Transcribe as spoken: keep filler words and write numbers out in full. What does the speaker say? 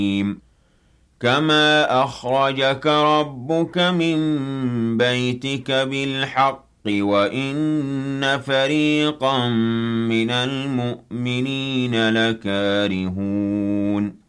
كما أخرجك ربك من بيتك بالحق وإن فريقا من المؤمنين لكارهون